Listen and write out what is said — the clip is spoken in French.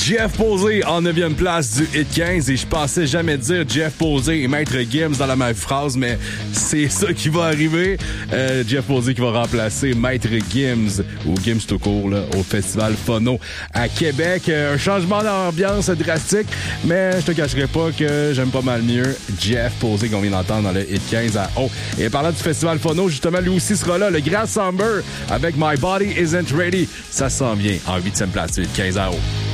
Jeff Posey en 9e place du Hit 15 et je pensais jamais dire Jeff Posey et Maître Gims dans la même phrase, mais c'est ça qui va arriver. Jeff Posey qui va remplacer Maître Gims ou Gims tout court là, au Festival Phono à Québec. Un changement d'ambiance drastique, mais je te cacherai pas que j'aime pas mal mieux Jeff Posey qu'on vient d'entendre dans le Hit 15 à haut. Et parlant du Festival Phono, justement, lui aussi sera là, le Grand Somber avec My Body Isn't Ready. Ça se sent bien en 8e place du Hit 15 à haut.